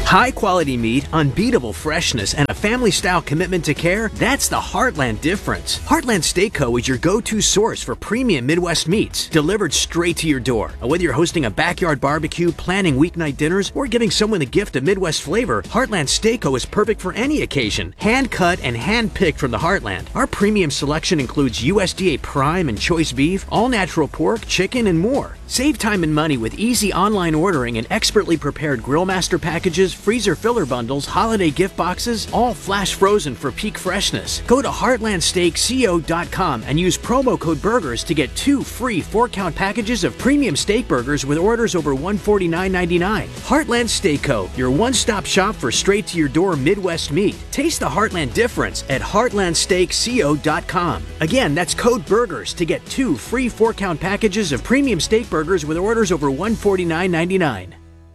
High-quality meat, unbeatable freshness, and a family-style commitment to care, that's the Heartland difference. Heartland Steak Co. is your go-to source for premium Midwest meats, delivered straight to your door. Whether you're hosting a backyard barbecue, planning weeknight dinners, or giving someone a gift of Midwest flavor, Heartland Steak Co. is perfect for any occasion. Hand-cut and hand-picked from the Heartland. Our premium selection includes USDA Prime and Choice beef, all-natural pork, chicken, and more. Save time and money with easy online ordering and expertly prepared Grill Master packages, freezer filler bundles, holiday gift boxes, all flash frozen for peak freshness. Go to heartlandsteakco.com and use promo code BURGERS to get 2 free 4-count packages of premium steak burgers with orders over $149.99. Heartland Steak Co., your one-stop shop for straight-to-your-door Midwest meat. Taste the Heartland difference at heartlandsteakco.com. Again, that's code BURGERS to get 2 free 4-count packages of premium steak burgers with orders over $149.99.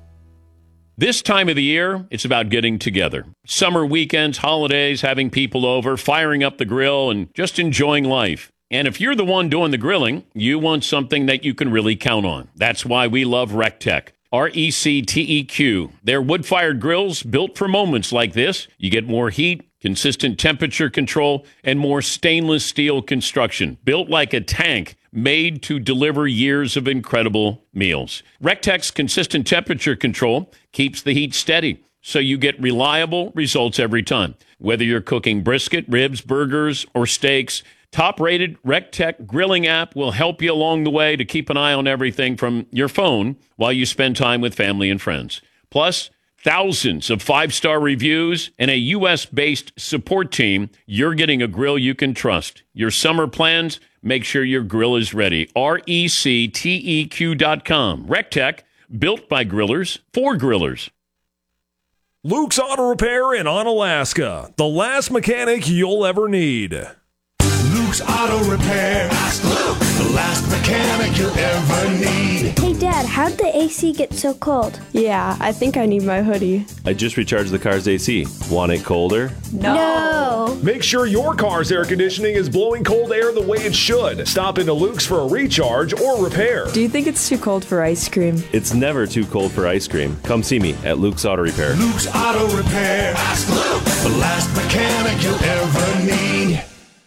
This time of the year, it's about getting together. Summer weekends, holidays, having people over, firing up the grill, and just enjoying life. And if you're the one doing the grilling, you want something that you can really count on. That's why we love RecTech. RecTeq. They're wood-fired grills built for moments like this. You get more heat, consistent temperature control, and more stainless steel construction. Built like a tank, made to deliver years of incredible meals. RecTech's consistent temperature control keeps the heat steady, so you get reliable results every time. Whether you're cooking brisket, ribs, burgers, or steaks, top-rated RecTech grilling app will help you along the way to keep an eye on everything from your phone while you spend time with family and friends. Plus, thousands of 5-star reviews and a U.S.-based support team. You're getting a grill you can trust. Your summer plans, make sure your grill is ready. RecTeq.com. RecTech, built by grillers for grillers. Luke's Auto Repair in Onalaska. The last mechanic you'll ever need. Luke's Auto Repair. Ask Luke, the last mechanic you'll ever need. Hey, Dad, how'd the AC get so cold? Yeah, I think I need my hoodie. I just recharged the car's AC. Want it colder? No. Make sure your car's air conditioning is blowing cold air the way it should. Stop into Luke's for a recharge or repair. Do you think it's too cold for ice cream? It's never too cold for ice cream. Come see me at Luke's Auto Repair. Luke's Auto Repair. Ask Luke, the last mechanic you'll ever need.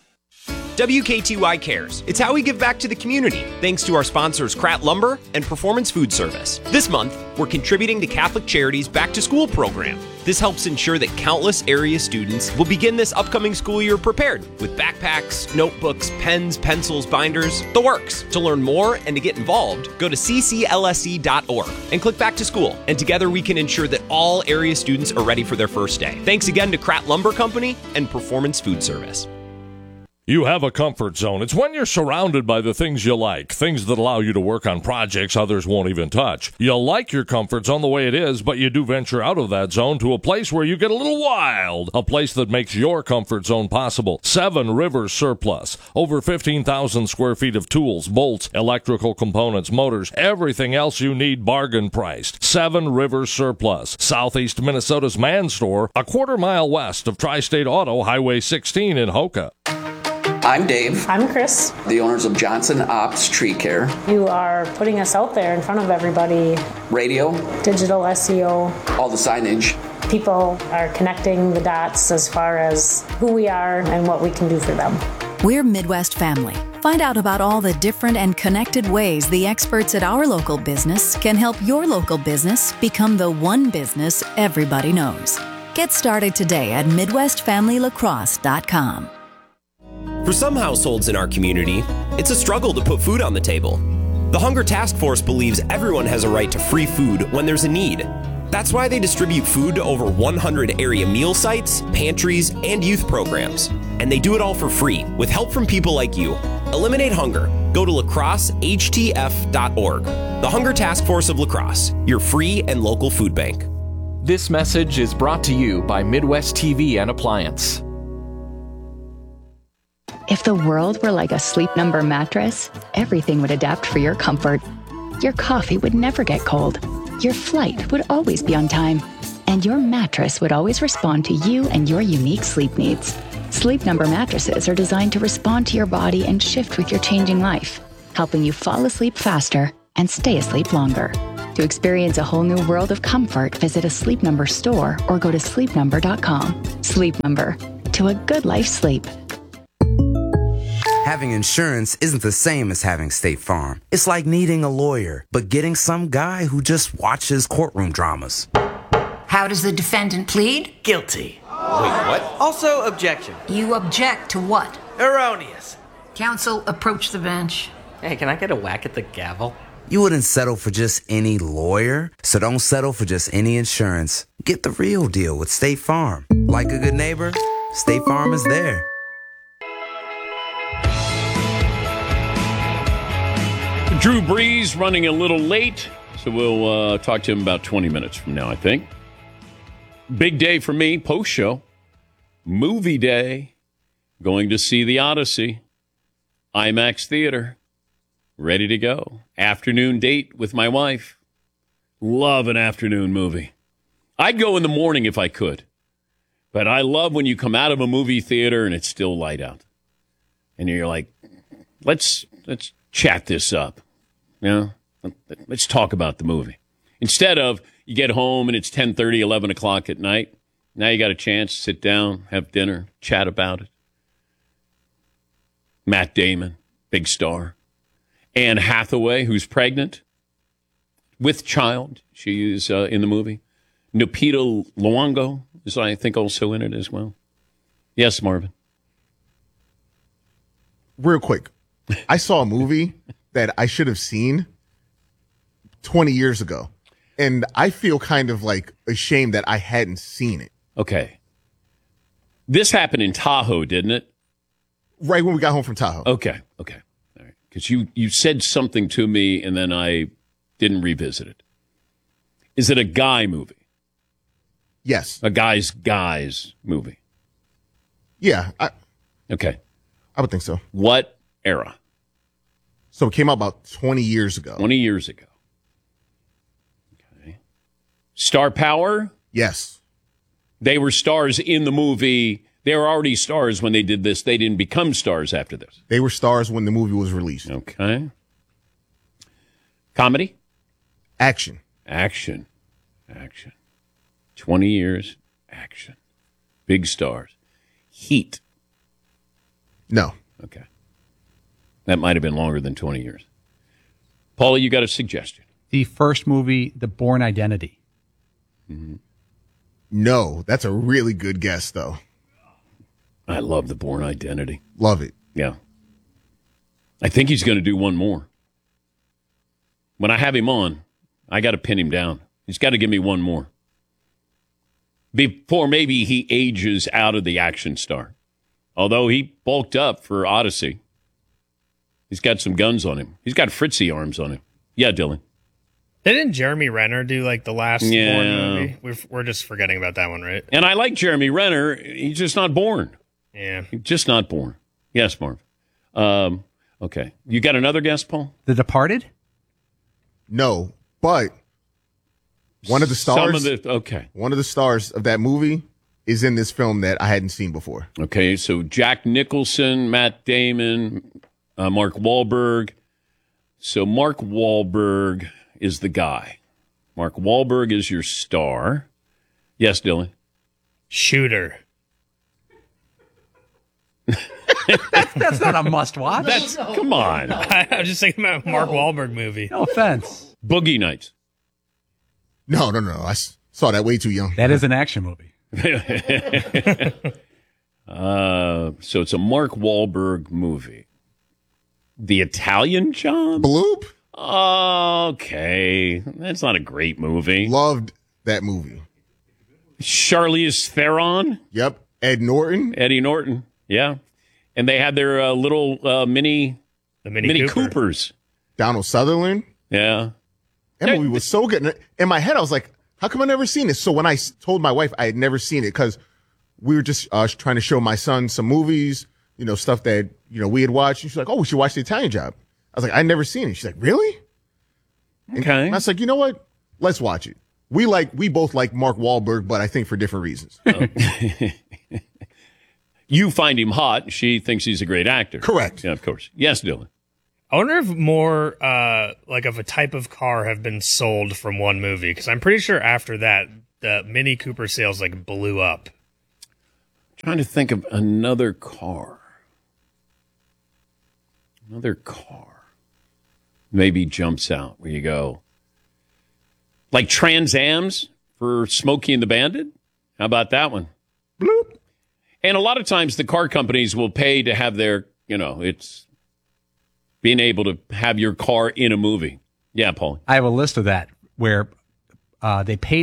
WKTY cares. It's how we give back to the community, thanks to our sponsors Kratt Lumber and Performance Food Service. This month, we're contributing to Catholic Charities' Back to School program. This helps ensure that countless area students will begin this upcoming school year prepared with backpacks, notebooks, pens, pencils, binders, the works. To learn more and to get involved, go to cclse.org and click Back to School. And together we can ensure that all area students are ready for their first day. Thanks again to Kratt Lumber Company and Performance Food Service. You have a comfort zone. It's when you're surrounded by the things you like, things that allow you to work on projects others won't even touch. You like your comfort zone the way it is, but you do venture out of that zone to a place where you get a little wild, a place that makes your comfort zone possible. 7 Rivers Surplus. Over 15,000 square feet of tools, bolts, electrical components, motors, everything else you need bargain priced. 7 Rivers Surplus. Southeast Minnesota's Man Store, a quarter-mile west of Tri-State Auto, Highway 16 in Hoka. I'm Dave. I'm Chris. The owners of Johnson Ops Tree Care. You are putting us out there in front of everybody. Radio. Digital SEO. All the signage. People are connecting the dots as far as who we are and what we can do for them. We're Midwest Family. Find out about all the different and connected ways the experts at our local business can help your local business become the one business everybody knows. Get started today at MidwestFamilyLacrosse.com. For some households in our community, it's a struggle to put food on the table. The Hunger Task Force believes everyone has a right to free food when there's a need. That's why they distribute food to over 100 area meal sites, pantries, and youth programs. And they do it all for free, with help from people like you. Eliminate hunger. Go to lacrossehtf.org. The Hunger Task Force of La Crosse, your free and local food bank. This message is brought to you by Midwest TV and Appliance. If the world were like a Sleep Number mattress, everything would adapt for your comfort. Your coffee would never get cold. Your flight would always be on time. And your mattress would always respond to you and your unique sleep needs. Sleep Number mattresses are designed to respond to your body and shift with your changing life, helping you fall asleep faster and stay asleep longer. To experience a whole new world of comfort, visit a Sleep Number store or go to sleepnumber.com. Sleep Number. To a good life sleep. Having insurance isn't the same as having State Farm. It's like needing a lawyer, but getting some guy who just watches courtroom dramas. How does the defendant plead? Guilty. Wait, what? Also, objection. You object to what? Erroneous. Counsel, approach the bench. Hey, can I get a whack at the gavel? You wouldn't settle for just any lawyer, so don't settle for just any insurance. Get the real deal with State Farm. Like a good neighbor, State Farm is there. Drew Brees running a little late, so we'll talk to him about 20 minutes from now, I think. Big day for me, post-show. Movie day. Going to see The Odyssey. IMAX Theater. Ready to go. Afternoon date with my wife. Love an afternoon movie. I'd go in the morning if I could. But I love when you come out of a movie theater and it's still light out. And you're like, let's chat this up. You know? Let's talk about the movie. Instead of you get home and it's 10:30, 11 o'clock at night. Now you got a chance to sit down, have dinner, chat about it. Matt Damon, big star. Anne Hathaway, who's pregnant with child. She is in the movie. Lupita Nyong'o is, I think, also in it as well. Yes, Marvin. Real quick, I saw a movie that I should have seen 20 years ago, and I feel kind of like ashamed that I hadn't seen it. Okay. This happened in Tahoe, didn't it? Right when we got home from Tahoe. Okay. All right. Because you said something to me, and then I didn't revisit it. Is it a guy movie? Yes. A guy's movie? Yeah. Okay. I would think so. What era? So it came out about 20 years ago. 20 years ago. Okay. Star power? Yes. They were stars in the movie. They were already stars when they did this. They didn't become stars after this. They were stars when the movie was released. Okay. Comedy? Action. 20 years, action. Big stars. Heat. No. Okay. That might have been longer than 20 years. Paula, you got a suggestion? The first movie, The Bourne Identity. Mm-hmm. No, that's a really good guess, though. I love The Bourne Identity. Love it. Yeah. I think he's going to do one more. When I have him on, I got to pin him down. He's got to give me one more. Before maybe he ages out of the action star. Although he bulked up for Odyssey. He's got some guns on him. He's got Fritzy arms on him. Yeah, Dylan. Didn't Jeremy Renner do like the last Bourne movie? We're just forgetting about that one, right? And I like Jeremy Renner. He's just not born. Yeah. He's just not born. Yes, Marv. Okay. You got another guess, Paul? The Departed? No, but one of the stars. Okay. One of the stars of that movie is in this film that I hadn't seen before. Okay, so Jack Nicholson, Matt Damon, Mark Wahlberg. So Mark Wahlberg is the guy. Mark Wahlberg is your star. Yes, Dylan. Shooter. That's not a must-watch. Come on. I was just thinking about a Mark Wahlberg movie. No offense. Boogie Nights. No. I saw that way too young. That is an action movie. So it's a Mark Wahlberg movie. The Italian Job? Bloop. Okay. That's not a great movie. Loved that movie. Charlize Theron? Yep. Eddie Norton. Yeah. And they had their little Mini Coopers. Donald Sutherland. Yeah. That movie was so good. In my head, I was like, how come I never seen this? So when I told my wife I had never seen it, because we were just trying to show my son some movies, stuff that, we had watched. And she's like, oh, we should watch The Italian Job. I was like, I'd never seen it. She's like, really? Okay. And I was like, you know what? Let's watch it. We both like Mark Wahlberg, but I think for different reasons. You find him hot. She thinks he's a great actor. Correct. Yeah, of course. Yes, Dylan. I wonder if more like of a type of car have been sold from one movie, because I'm pretty sure after that the Mini Cooper sales like blew up. Trying to think of another car. Another car maybe jumps out where you go. Like Trans Ams for Smokey and the Bandit? How about that one? Bloop. And a lot of times the car companies will pay to have their, it's being able to have your car in a movie. Yeah, Paul. I have a list of that where they paid